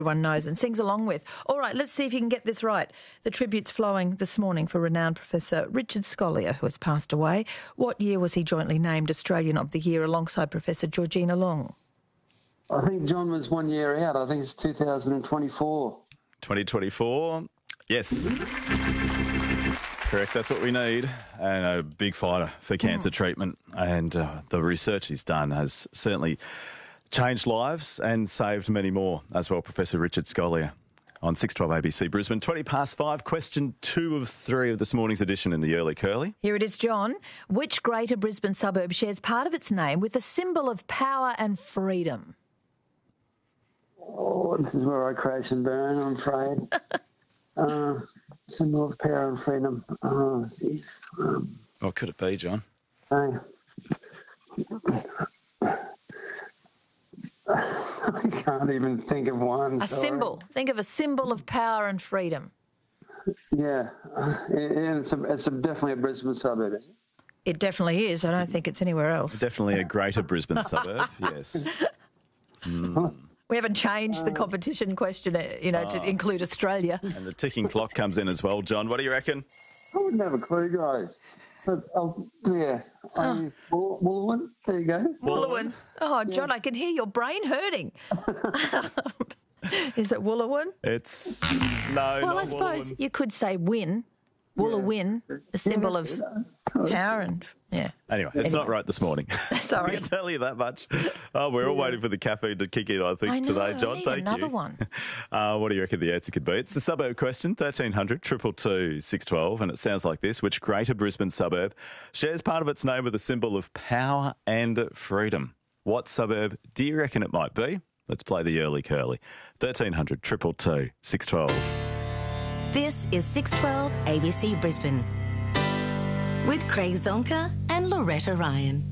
everyone knows and sings along with. All right, let's see if you can get this right. The tribute's flowing this morning for renowned Professor Richard Scolyer, who has passed away. What year was he jointly named Australian of the Year alongside Professor Georgina Long? I think John was 1 year out. I think it's 2024. 2024, yes. Correct, that's what we need. And a big fighter for cancer treatment. And the research he's done has certainly changed lives and saved many more as well. Professor Richard Scolyer on 612 ABC Brisbane. 5:20. Question 2 of 3 of this morning's edition in the Early Curly. Here it is, John. Which Greater Brisbane suburb shares part of its name with a symbol of power and freedom? Oh, this is where I crash and burn, I'm afraid. Symbol of power and freedom. Oh, jeez. What could it be, John? I can't even think of one. A symbol. Think of a symbol of power and freedom. Yeah, and it's definitely a Brisbane suburb, isn't it? It definitely is. I don't think it's anywhere else. Definitely a Greater Brisbane suburb, yes. We haven't changed the competition question, to include Australia. And the ticking clock comes in as well, John. What do you reckon? I wouldn't have a clue, guys. But, Wooloowin, there you go. Wooloowin. Oh, John, I can hear your brain hurting. Is it Wooloowin? It's... No, Well, not I suppose Wooloowin. you could say win. Wooloowin, a symbol of power and... Yeah. Anyway, it's not right this morning. Sorry. I can tell you that much. Oh, we're all waiting for the caffeine to kick in, I think, today, John. I need Thank another you. one. What do you reckon the answer could be? It's the suburb question, 1300 222 612, and it sounds like this. Which Greater Brisbane suburb shares part of its name with a symbol of power and freedom? What suburb do you reckon it might be? Let's play the Early Curly. 1300 222 612. This is 612 ABC Brisbane with Craig Zonka and Loretta Ryan.